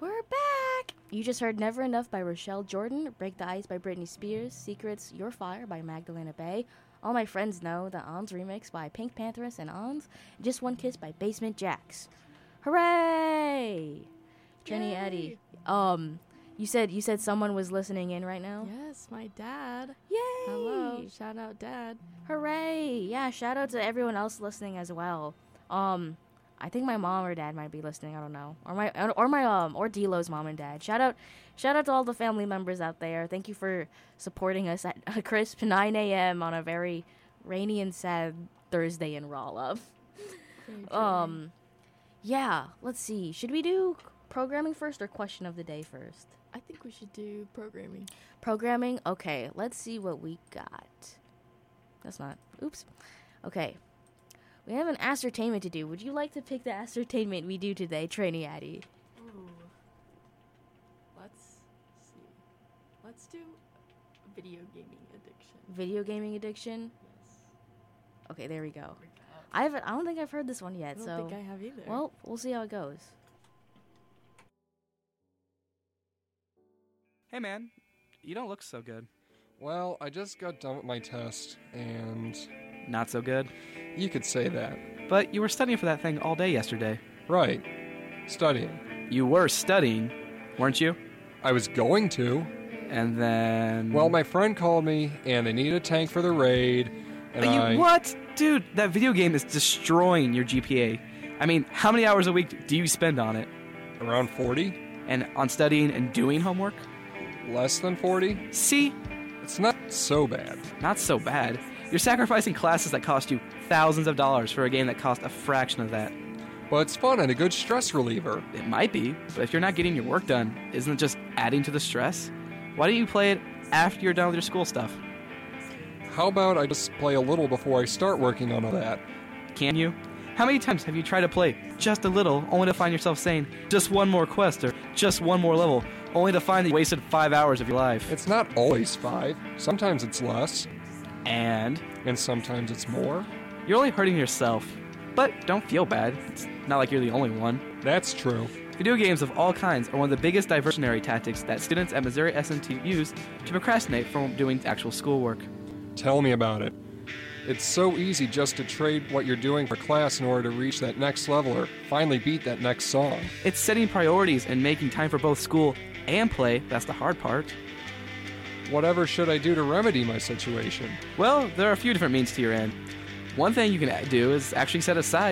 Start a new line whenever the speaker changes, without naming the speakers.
We're back! You just heard Never Enough by Rochelle Jordan, Break the Ice by Britney Spears, Secrets, Your Fire by Magdalena Bay, All My Friends Know, the Ons remix by Pink Pantheress and Ons, and Just One Kiss by Basement Jaxx. Hooray! Trini Eddie, you said someone was listening in right now?
Yes, my dad.
Yay!
Hello, shout out dad.
Hooray! Yeah, shout out to everyone else listening as well. I think my mom or dad might be listening. I don't know, or Delo's mom and dad. Shout out to all the family members out there. Thank you for supporting us at a crisp 9 a.m. on a very rainy and sad Thursday in Rolla. Yeah. Let's see. Should we do programming first or question of the day first?
I think we should do programming.
Programming. Okay. Let's see what we got. That's not. Oops. Okay. We have an ascertainment to do. Would you like to pick the ascertainment we do today, Trainee Addie?
Ooh. Let's see. Let's do video gaming addiction.
Video gaming addiction?
Yes.
Okay, there we go. I don't think I've heard this one yet,
I
so...
don't think I have either.
Well, we'll see how it goes.
Hey man, you don't look so good.
Well, I just got done with my test, and...
Not so good?
You could say that.
But you were studying for that thing all day yesterday.
Right. Studying.
You were studying, weren't you?
I was going to.
And then...
Well, my friend called me, and they needed a tank for the raid, and
What? Dude, that video game is destroying your GPA. I mean, how many hours a week do you spend on it?
Around 40?
And on studying and doing homework?
Less than 40?
See?
It's not so bad.
Not so bad. You're sacrificing classes that cost you thousands of dollars for a game that cost a fraction of that.
But it's fun and a good stress reliever.
It might be, but if you're not getting your work done, isn't it just adding to the stress? Why don't you play it after you're done with your school stuff?
How about I just play a little before I start working on all that?
Can you? How many times have you tried to play just a little, only to find yourself saying, just one more quest or just one more level, only to find that you wasted 5 hours of your life?
It's not always 5. Sometimes it's less.
And
sometimes it's more.
you're only hurting yourself. But don't feel bad. It's not like you're the only one.
That's true.
Video games of all kinds are one of the biggest diversionary tactics that students at Missouri S&T use to procrastinate from doing actual schoolwork.
Tell me about it. It's so easy just to trade what you're doing for class in order to reach that next level or finally beat that next song.
It's setting priorities and making time for both school and play that's the hard part.
Whatever should I do to remedy my situation?
Well, there are a few different means to your end. One thing you can do is actually set aside